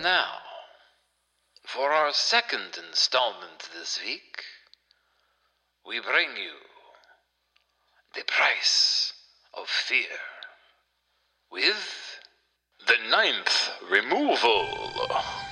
now, for our second installment this week, we bring you The Price of Fear with The Ninth Removal.